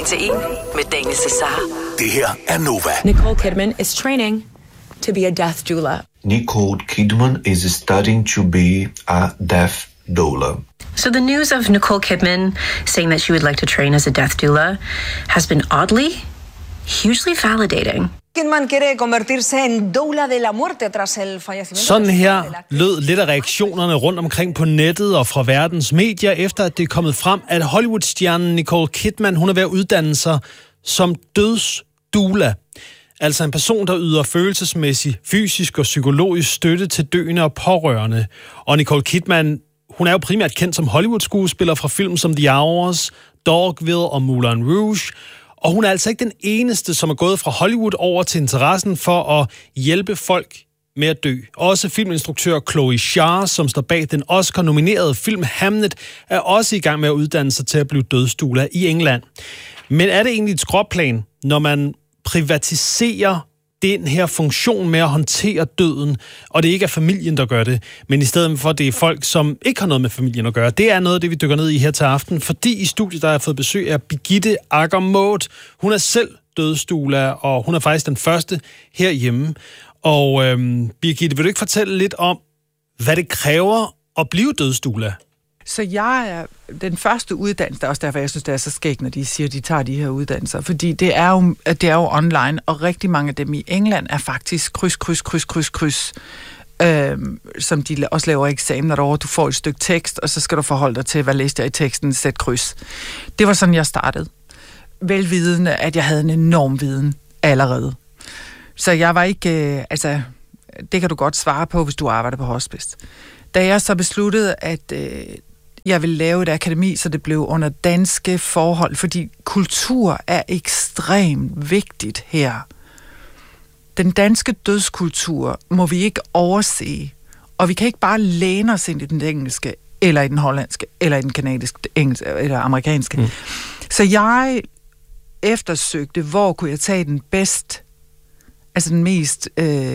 1-1 med Daniel Cesar. Det her er Nova. Nicole Kidman is training to be a death doula. Nicole Kidman is studying to be a death doula. So the news of Nicole Kidman saying that she would like to train as a death doula has been oddly, hugely validating. Kidman quiere convertirse en doula de la muerte tras el fallecimiento. Sådan her lød lidt af reaktionerne rundt omkring på nettet og fra verdens medier, efter at det er kommet frem, at Hollywood-stjernen Nicole Kidman, hun er ved at uddanne sig som dødsdoula. Altså en person, der yder følelsesmæssig, fysisk og psykologisk støtte til døende og pårørende. Og Nicole Kidman, hun er jo primært kendt som Hollywood-skuespiller fra film som The Hours, Dogville og Moulin Rouge. Og hun er altså ikke den eneste, som er gået fra Hollywood over til interessen for at hjælpe folk med at dø. Også filminstruktør Chloe Zhao, som står bag den Oscar-nominerede film Hamnet, er også i gang med at uddanne sig til at blive dødsdoula i England. Men er det egentlig et skråplan, når man privatiserer den her funktion med at håndtere døden, og det ikke er familien, der gør det, men i stedet for, det er folk, som ikke har noget med familien at gøre. Det er noget af det, vi dykker ned i her til aften, fordi i studiet, der har jeg fået besøg af Birgitte Aggermåth. Hun er selv dødsdoula, og hun er faktisk den første herhjemme. Og Birgitte, vil du ikke fortælle lidt om, hvad det kræver at blive dødsdoula? Så jeg er den første uddannelse, der er også derfor, jeg synes, det er så skægt, når de siger, at de tager de her uddannelser. Fordi det er jo online, og rigtig mange af dem i England er faktisk kryds, som de også laver eksamener derovre. Du får et stykke tekst, og så skal du forholde dig til, hvad læste jeg i teksten, sæt kryds. Det var sådan, jeg startede. Velvidende, at jeg havde en enorm viden allerede. Så jeg var ikke, det kan du godt svare på, hvis du arbejder på hospice. Da jeg så besluttede, at jeg ville lave et akademi, så det blev under danske forhold, fordi kultur er ekstremt vigtigt her. Den danske dødskultur må vi ikke overse, og vi kan ikke bare læne os ind i den engelske, eller i den hollandske, eller i den kanadiske, engelske, eller amerikanske. Så jeg eftersøgte, hvor kunne jeg tage den bedst, altså den mest,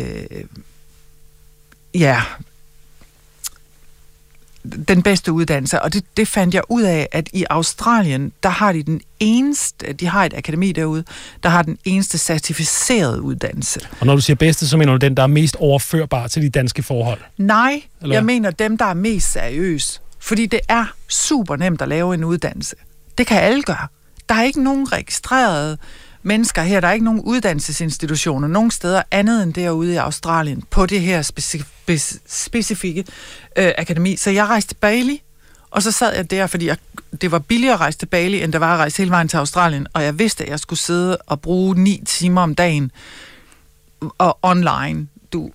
den bedste uddannelse, og det fandt jeg ud af, at i Australien, der har de har et akademi derude, der har den eneste certificerede uddannelse. Og når du siger bedste, så mener du den, der er mest overførbar til de danske forhold? Nej, eller? Jeg mener dem, der er mest seriøs. Fordi det er super nemt at lave en uddannelse. Det kan alle gøre. Der er ikke nogen registrerede mennesker her, der er ikke nogen uddannelsesinstitutioner nogen steder andet end derude i Australien på det her specifikke akademi. Så jeg rejste til Bali, og så sad jeg der, fordi det var billigere at rejse til Bali, end det var at rejse hele vejen til Australien, og jeg vidste, at jeg skulle sidde og bruge 9 timer om dagen og online,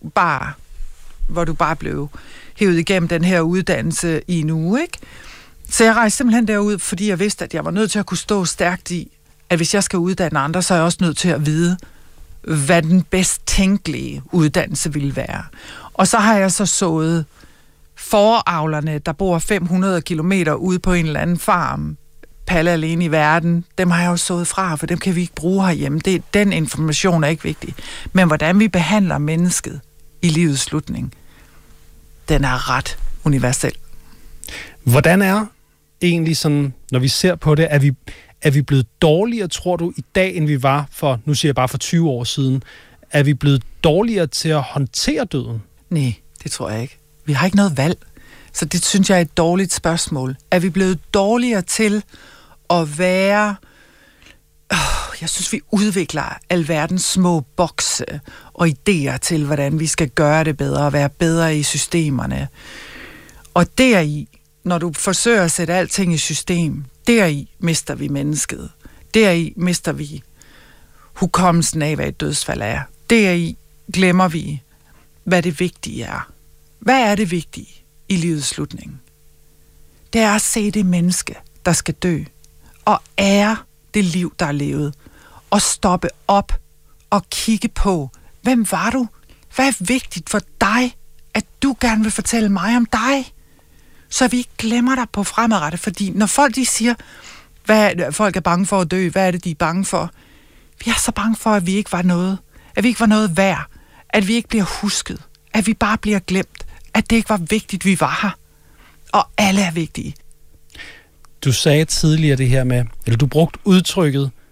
hvor du bare blev hævet igennem den her uddannelse i en uge, ikke? Så jeg rejste simpelthen derud, fordi jeg vidste, at jeg var nødt til at kunne stå stærkt i, at hvis jeg skal uddanne andre, så er jeg også nødt til at vide, hvad den bedst tænkelige uddannelse ville være. Og så har jeg så sået foravlerne, der bor 500 kilometer ude på en eller anden farm, palle alene i verden, dem har jeg jo sået fra, for dem kan vi ikke bruge herhjemme. Den information er ikke vigtig. Men hvordan vi behandler mennesket i livets slutning, den er ret universel. Hvordan er egentlig sådan, når vi ser på det, er vi blevet dårligere, tror du, i dag, end vi var for, nu siger jeg bare for 20 år siden? Er vi blevet dårligere til at håndtere døden? Nej, det tror jeg ikke. Vi har ikke noget valg. Så det synes jeg er et dårligt spørgsmål. Er vi blevet dårligere til at være... Jeg synes, vi udvikler alverdens små bokse og idéer til, hvordan vi skal gøre det bedre og være bedre i systemerne. Og deri, når du forsøger at sætte alting i system, deri mister vi mennesket. Deri mister vi hukommelsen af, hvad et dødsfald er. Deri glemmer vi, hvad det vigtige er. Hvad er det vigtige i livets slutning? Det er at se det menneske, der skal dø, og ære det liv, der er levet, og stoppe op og kigge på, hvem var du? Hvad er vigtigt for dig, at du gerne vil fortælle mig om dig? Så vi ikke glemmer dig på fremadrettet, fordi når folk de siger, hvad folk er bange for at dø, hvad er det, de er bange for? Vi er så bange for, at vi ikke var noget. At vi ikke var noget værd. At vi ikke bliver husket. At vi bare bliver glemt. At det ikke var vigtigt, vi var her. Og alle er vigtige. Du sagde tidligere det her med, eller du brugte udtrykket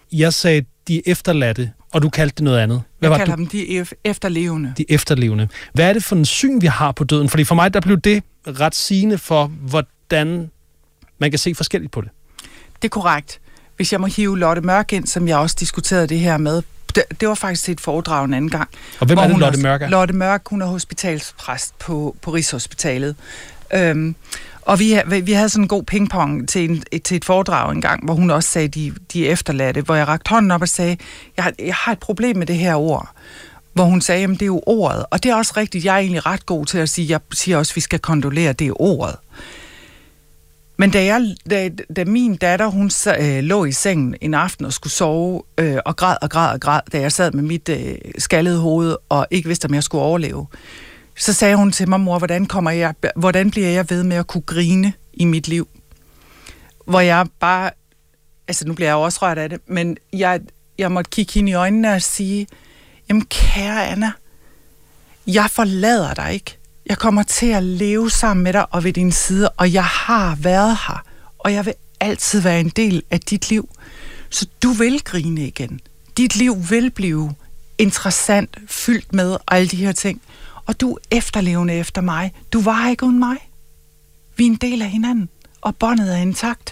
Jeg sagde de efterladte, og du kaldte det noget andet. Jeg kalder dem de efterlevende. De efterlevende. Hvad er det for en syn, vi har på døden? Fordi for mig, der blev det ret sigende for, hvordan man kan se forskelligt på det. Det er korrekt. Hvis jeg må hive Lotte Mørk ind, som jeg også diskuterede det her med, det var faktisk til et foredrag en anden gang. Og hvem er det, Lotte Mørk er? Lotte Mørk, hun er hospitalspræst på Rigshospitalet. Og vi havde sådan en god pingpong til et foredrag en gang, hvor hun også sagde, de efterladte, hvor jeg rakte hånden op og sagde, jeg har et problem med det her ord. Hvor hun sagde, jamen det er jo ordet. Og det er også rigtigt, jeg er egentlig ret god til at sige, jeg siger også, at vi skal kondolere, det er ordet. Men da min datter, hun lå i sengen en aften og skulle sove, og græd, da jeg sad med mit skaldede hoved, og ikke vidste, om jeg skulle overleve, så sagde hun til mig, mor, hvordan bliver jeg ved med at kunne grine i mit liv? Hvor jeg bare, altså nu bliver jeg også rørt af det, men jeg måtte kigge hende i øjnene og sige, jamen kære Anna, jeg forlader dig ikke. Jeg kommer til at leve sammen med dig og ved din side, og jeg har været her, og jeg vil altid være en del af dit liv. Så du vil grine igen. Dit liv vil blive interessant, fyldt med alle de her ting. Og du er efterlevende efter mig. Du var ikke uden mig. Vi er en del af hinanden, og båndet er intakt.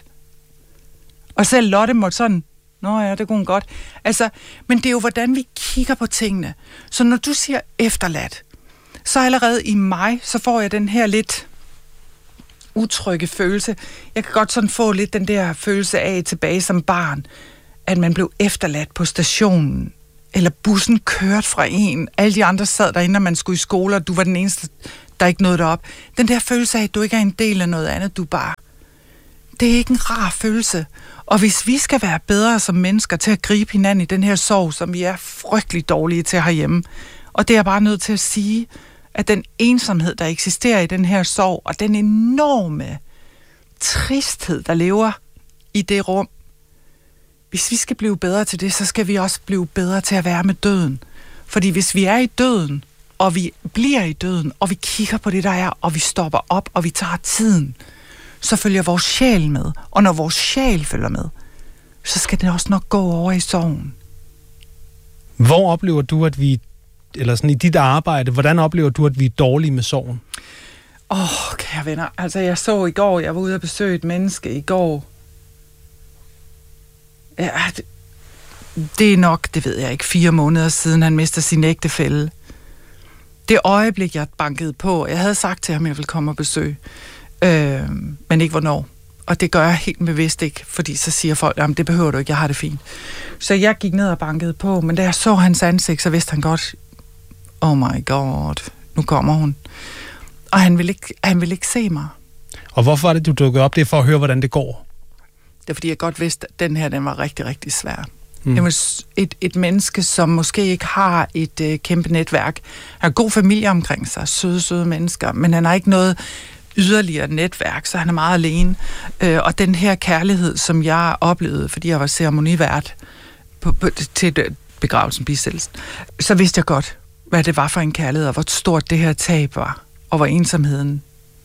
Og selv Lotte måtte sådan, nå ja, det kunne hun godt. Altså, men det er jo, hvordan vi kigger på tingene. Så når du siger efterladt, så allerede i mig, så får jeg den her lidt utrygge følelse. Jeg kan godt sådan få lidt den der følelse af tilbage som barn, at man blev efterladt på stationen, eller bussen kørte fra en. Alle de andre sad derinde, når man skulle i skole, og du var den eneste, der ikke nåede derop. Den der følelse af, at du ikke er en del af noget andet, du bare. Det er ikke en rar følelse. Og hvis vi skal være bedre som mennesker til at gribe hinanden i den her sorg, som vi er frygtelig dårlige til herhjemme, og det er jeg bare nødt til at sige, at den ensomhed, der eksisterer i den her sorg, og den enorme tristhed, der lever i det rum, hvis vi skal blive bedre til det, så skal vi også blive bedre til at være med døden. Fordi hvis vi er i døden, og vi bliver i døden, og vi kigger på det, der er, og vi stopper op, og vi tager tiden, så følger vores sjæl med. Og når vores sjæl følger med, så skal det også nok gå over i sorgen. Hvor oplever du, at vi, eller sådan i dit arbejde, hvordan oplever du, at vi er dårlige med sorgen? Kære venner, altså jeg så i går, jeg var ude at besøge et menneske i går. Ja, det er nok, det ved jeg ikke, 4 måneder siden, han mister sin ægtefælle. Det øjeblik, jeg bankede på, jeg havde sagt til ham, at jeg ville komme og besøge, men ikke hvornår. Og det gør jeg helt bevidst ikke, fordi så siger folk, jamen det behøver du ikke, jeg har det fint. Så jeg gik ned og bankede på, men da jeg så hans ansigt, så vidste han godt, oh my god, nu kommer hun. Og han ville ikke se mig. Og hvorfor er det, du dukkede op? Det er for at høre, hvordan det går. Det er fordi, jeg godt vidste, at den her, den var rigtig, rigtig svær. Jamen, et menneske, som måske ikke har et kæmpe netværk, har god familie omkring sig, søde mennesker, men han har ikke noget yderligere netværk, så han er meget alene. Og den her kærlighed, som jeg oplevede, fordi jeg var ceremonivært til begravelsen, bisættelsen, så vidste jeg godt, hvad det var for en kærlighed, og hvor stort det her tab var, og hvor ensomheden,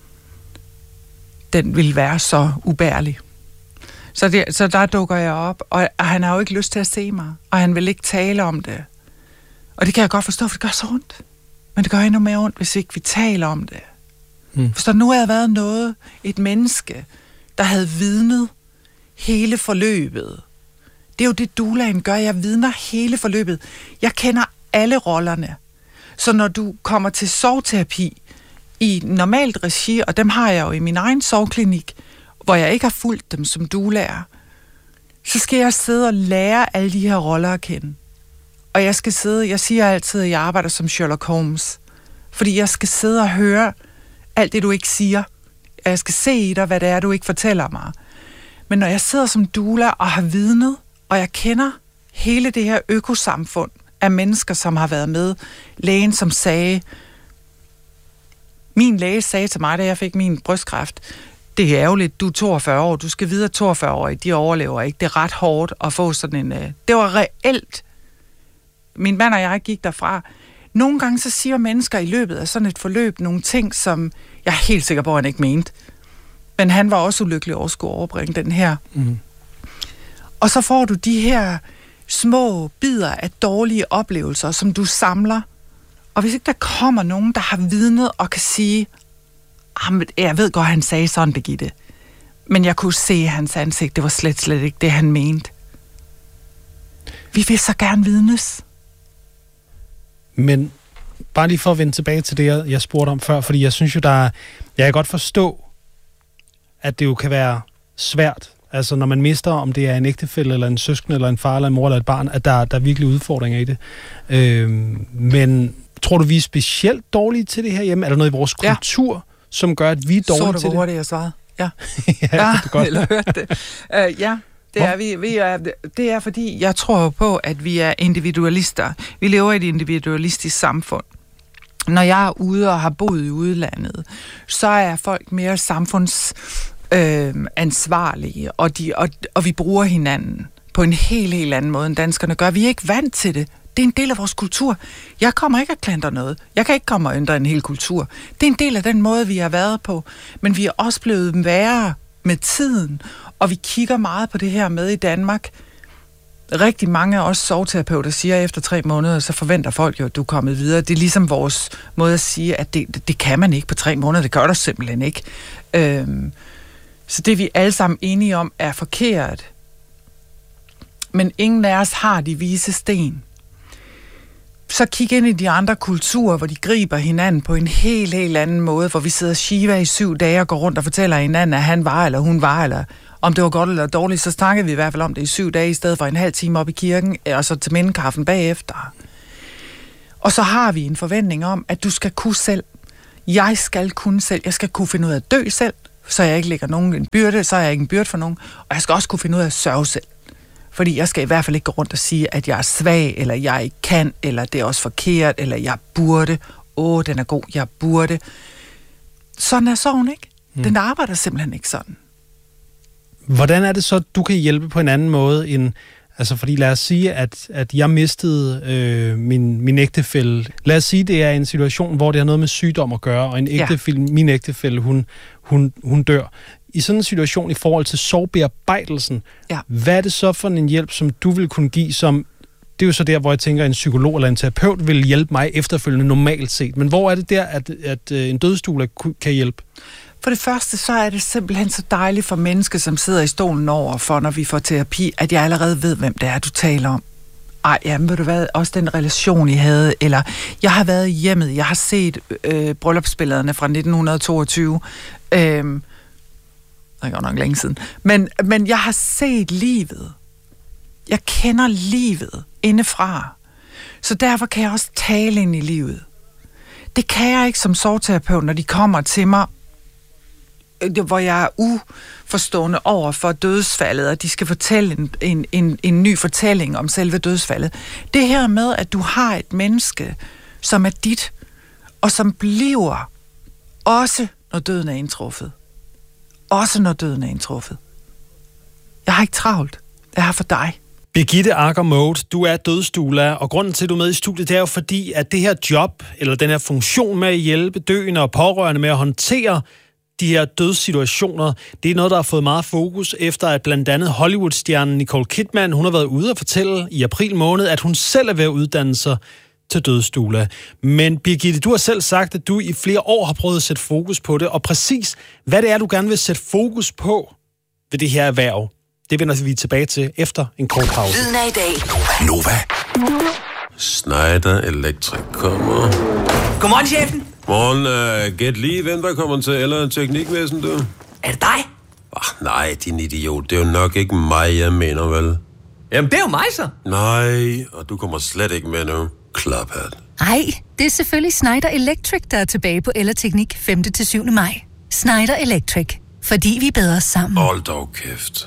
den ville være så ubærlig. Så der dukker jeg op, og han har jo ikke lyst til at se mig, og han vil ikke tale om det. Og det kan jeg godt forstå, for det gør så ondt. Men det gør endnu mere ondt, hvis ikke vi taler om det. Hvis der nu havde været et menneske, der havde vidnet hele forløbet. Det er jo det, doulaen gør. Jeg vidner hele forløbet. Jeg kender alle rollerne. Så når du kommer til sorgterapi i normalt regi, og dem har jeg jo i min egen sorgklinik, hvor jeg ikke har fulgt dem som doulaer, så skal jeg sidde og lære alle de her roller at kende. Og jeg siger altid, at jeg arbejder som Sherlock Holmes, fordi jeg skal sidde og høre alt det, du ikke siger. Jeg skal se i dig, hvad det er, du ikke fortæller mig. Men når jeg sidder som doula og har vidnet, og jeg kender hele det her økosamfund af mennesker, som har været med, lægen, som sagde, min læge sagde til mig, da jeg fik min brystkræft, det er ærgerligt, du er 42 år, du skal vide, at 42-årige, de overlever ikke. Det er ret hårdt at få sådan en... Det var reelt. Min mand og jeg gik derfra. Nogle gange så siger mennesker i løbet af sådan et forløb nogle ting, som jeg er helt sikker på, at han ikke mente. Men han var også ulykkelig over at skulle overbringe den her. Og så får du de her små bidder af dårlige oplevelser, som du samler. Og hvis ikke der kommer nogen, der har vidnet og kan sige, jeg ved godt, han sagde sådan, Birgitte, men jeg kunne se hans ansigt, det var slet ikke det, han mente. Vi vil så gerne vidnes. Men bare lige for at vende tilbage til det, jeg spurgte om før, fordi jeg synes jo, jeg kan godt forstå, at det jo kan være svært, altså når man mister, om det er en ægtefælle, eller en søskende, eller en far, eller en mor, eller et barn, at der er virkelig udfordringer i det. Men tror du, vi er specielt dårlige til det her hjemme? Er der noget i vores kultur, som gør, at vi er dårlige til det? Så du, hvor det jeg svarede? Ja. Ja, godt. Eller hørte det. Ja, det er vi. Det er, fordi jeg tror på, at vi er individualister. Vi lever i et individualistisk samfund. Når jeg er ude og har boet i udlandet, så er folk mere samfundsansvarlige, og vi bruger hinanden på en helt anden måde, end danskerne gør. Vi er ikke vant til det. Det er en del af vores kultur. Jeg kommer ikke at klandre noget. Jeg kan ikke komme og ændre en hel kultur. Det er en del af den måde, vi har været på. Men vi er også blevet værre med tiden, og vi kigger meget på det her med i Danmark. Rigtig mange af os sovterapeuter siger, at efter 3 måneder, så forventer folk jo, at du er kommet videre. Det er ligesom vores måde at sige, at det kan man ikke på 3 måneder. Det gør der simpelthen ikke. Så det vi alle sammen enige om er forkert. Men ingen af os har de vise sten. Så kig ind i de andre kulturer, hvor de griber hinanden på en helt anden måde, hvor vi sidder Shiva i 7 dage og går rundt og fortæller hinanden, at han var, eller hun var, eller om det var godt eller dårligt, så snakkede vi i hvert fald om det i 7 dage, i stedet for en halv time op i kirken, og så til mindekaffen bagefter. Og så har vi en forventning om, at du skal kunne selv. Jeg skal kunne selv. Jeg skal kunne finde ud af at dø selv, så jeg ikke lægger nogen en byrde, så er jeg ikke en byrde for nogen. Og jeg skal også kunne finde ud af at sørge selv. Fordi jeg skal i hvert fald ikke gå rundt og sige, at jeg er svag, eller jeg ikke kan, eller det er også forkert, eller jeg burde. Den er god, jeg burde. Sådan er sorgen, ikke? Den arbejder simpelthen ikke sådan. Hvordan er det så, at du kan hjælpe på en anden måde end... Altså, fordi lad os sige, at jeg mistede min ægtefælle. Lad os sige, det er en situation, hvor det har noget med sygdom at gøre, og min ægtefælle, hun dør. I sådan en situation i forhold til sorgbearbejdelsen, hvad er det så for en hjælp, som du vil kunne give, som... Det er jo så der, hvor jeg tænker, at en psykolog eller en terapeut vil hjælpe mig efterfølgende normalt set. Men hvor er det der, at en dødsstue kan hjælpe? For det første, så er det simpelthen så dejligt for mennesker, som sidder i stolen overfor, når vi får terapi, at jeg allerede ved, hvem det er, du taler om. Jamen ved du hvad, også den relation, I havde, eller jeg har været i hjemmet, jeg har set bryllupsbillederne fra 1922, det er godt nok længe siden, men jeg har set livet. Jeg kender livet indefra. Så derfor kan jeg også tale ind i livet. Det kan jeg ikke som sorgterapeut, når de kommer til mig, hvor jeg er uforstående over for dødsfaldet, og de skal fortælle en ny fortælling om selve dødsfaldet. Det her med, at du har et menneske, som er dit, og som bliver, også når døden er indtruffet. Også når døden er indtruffet. Jeg har ikke travlt. Jeg har for dig. Birgitte Agger Moe, du er dødsdoula, og grunden til, at du er med i studiet, det er jo fordi, at det her job, eller den her funktion med at hjælpe døende og pårørende med at håndtere de her dødssituationer, det er noget, der har fået meget fokus, efter at blandt andet Hollywood-stjernen Nicole Kidman, hun har været ude og fortælle i april måned, at hun selv er ved at uddanne sig til dødsdoula. Men Birgitte, du har selv sagt, at du i flere år har prøvet at sætte fokus på det, og præcis, hvad det er, du gerne vil sætte fokus på ved det her erhverv, det vender vi tilbage til efter en kort pause. Lyden af i dag. Nova. Schneider Electric kommer. Godmorgen, chefen. Morgen, gæt lige, hvem der kommer til, eller teknikvæsen, du? Er det dig? Nej, din idiot. Det er jo nok ikke mig, jeg mener, vel? Jamen, det er jo mig, så. Nej, og du kommer slet ikke med nu. Klaphat. Nej, det er selvfølgelig Schneider Electric, der er tilbage på Ellerteknik 5. til 7. maj. Schneider Electric. Fordi vi er bedre sammen. Hold dog kæft.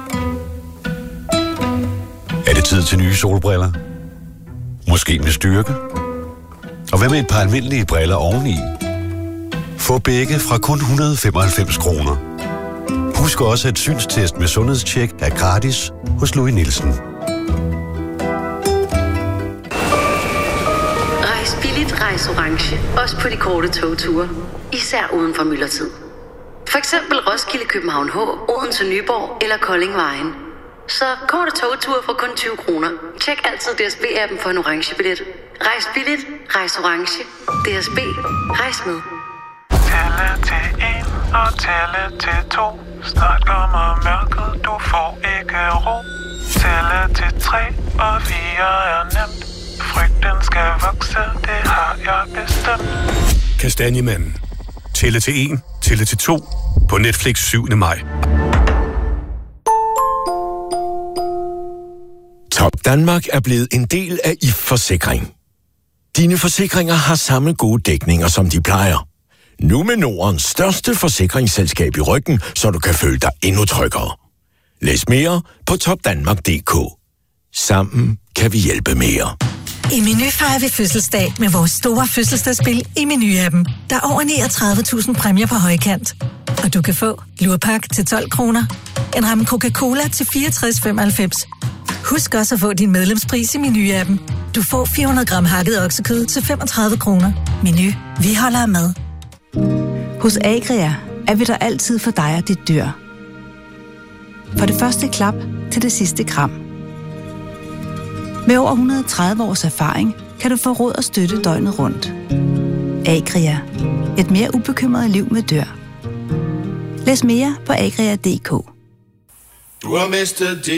Er det tid til nye solbriller? Måske med styrke? Og hvad med et par almindelige briller oveni? Få begge fra kun 195 kroner. Husk også, at synstest med sundhedstjek er gratis hos Louis Nielsen. Rejs billigt, rejs orange. Også på de korte togture. Især uden for myldretid. For eksempel Roskilde, København H, Odense, Nyborg eller Kolding Vejen. Så korte togture for kun 20 kroner. Tjek altid DSB-appen for en orange billet. Rejs billigt, rejs orange. DSB, rejs med. Tælle til 1 og tælle til 2. Snart kommer mørket, du får ikke ro. Tælle til 3 og 4 er nemt. Frygten skal vokse, det har jeg bestemt. Kastanjemanden. Tælle til 1, tælle til 2. På Netflix 7. maj. Top Danmark er blevet en del af IF Forsikring. Dine forsikringer har samme gode dækninger, som de plejer. Nu med Nordens største forsikringsselskab i ryggen, så du kan føle dig endnu tryggere. Læs mere på topdanmark.dk. Sammen kan vi hjælpe mere. I Meny fejrer vi fødselsdag med vores store fødselsdagsspil i Meny-appen. Der er over 39.000 præmier på højkant. Og du kan få lurpak til 12 kroner, en ramme Coca-Cola til 64,95. Husk også at få din medlemspris i Meny-appen. Du får 400 gram hakket oksekød til 35 kroner. Meny. Vi holder af mad. Hos Agria er vi der altid for dig og dit dyr. For det første klap til det sidste kram. Med over 130 års erfaring kan du få råd og støtte døgnet rundt. Agria. Et mere ubekymret liv med dyr. Læs mere på agria.dk. Du har mistet dit